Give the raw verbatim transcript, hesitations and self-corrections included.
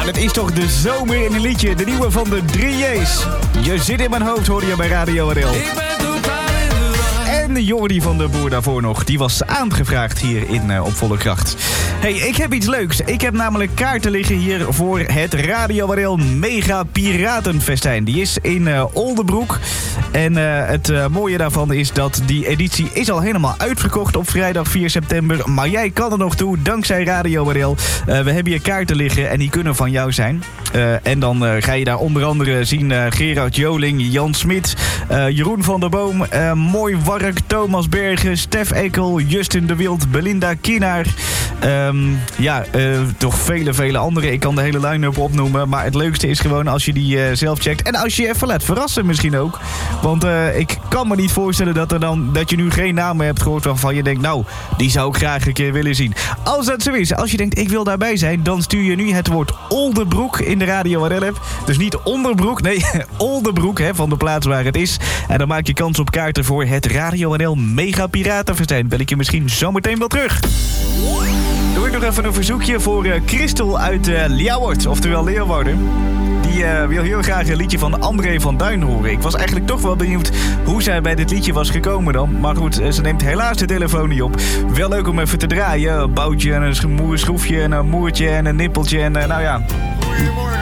Nou, dat is toch de zomer in een liedje. De nieuwe van de drie J's. Je zit in mijn hoofd, hoorde je bij Radio R L. Ik ben totaal in de war. En Jordi van der Boer daarvoor nog. Die was aangevraagd hier in uh, Op Volle Kracht. Hey, ik heb iets leuks. Ik heb namelijk kaarten liggen hier voor het Radio R L Mega Piratenfestijn. Die is in uh, Oldebroek. En uh, het uh, mooie daarvan is dat die editie is al helemaal uitverkocht op vrijdag vier september. Maar jij kan er nog toe, dankzij Radio R L. Uh, we hebben hier kaarten liggen en die kunnen van jou zijn. Uh, en dan uh, ga je daar onder andere zien uh, Gerard Joling, Jan Smit, uh, Jeroen van der Boom, uh, Mooi Wark, Thomas Bergen, Stef Ekkel, Justin de Wild, Belinda Kienaar. Um, ja, uh, toch vele, vele andere. Ik kan de hele line-up opnoemen. Maar het leukste is gewoon als je die uh, zelf checkt. En als je je even laat verrassen misschien ook. Want uh, ik kan me niet voorstellen dat, er dan, dat je nu geen namen hebt gehoord waarvan je denkt, nou, die zou ik graag een keer willen zien. Als dat zo is, als je denkt, ik wil daarbij zijn, dan stuur je nu het woord Oldebroek in de Radio R L-app. Dus niet Onderbroek, nee, Oldebroek, hè, van de plaats waar het is. En dan maak je kans op kaarten voor het Radio R L Mega Piratenfestijn. Bel ik je misschien zometeen wel terug. Doe ik nog even een verzoekje voor uh, Christel uit uh, Ljouwert, oftewel Leeuwarden. Die uh, wil heel graag een liedje van André van Duin horen. Ik was eigenlijk toch wel benieuwd hoe zij bij dit liedje was gekomen dan. Maar goed, uh, ze neemt helaas de telefoon niet op. Wel leuk om even te draaien. Een boutje en een schroefje en een moertje en een nippeltje en uh, nou ja. Goedemorgen.